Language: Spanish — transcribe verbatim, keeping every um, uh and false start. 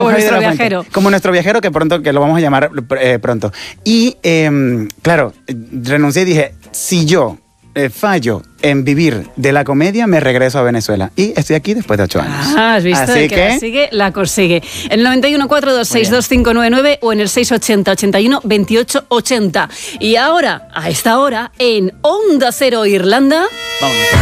Como Javi de nuestro la Fuente. viajero. Como nuestro viajero, que pronto, que lo vamos a llamar eh, pronto. Y, eh, claro, renuncié y dije, si yo eh, fallo en vivir de la comedia, me regreso a Venezuela. Y estoy aquí después de ocho años. Ah, has visto, Así el que, que la sigue, la consigue. El noventa y uno, cuatro dos seis, dos cinco nueve nueve o en el seis ochenta, ochenta y uno, veintiocho ochenta. Y ahora, a esta hora, en Onda Cero Irlanda... Vámonos.